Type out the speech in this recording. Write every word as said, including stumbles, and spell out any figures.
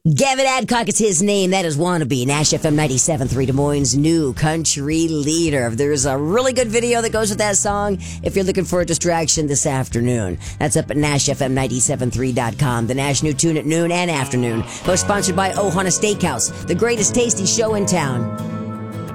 Gavin Adcock is his name. That is Wannabe. Nash F M ninety-seven point three, Des Moines' new country leader. There's a really good video that goes with that song if you're looking for a distraction this afternoon. That's up at Nash F M ninety-seven point three dot com. The Nash New Tune at noon and afternoon. Both sponsored by Ohana Steakhouse, the greatest tasty show in town.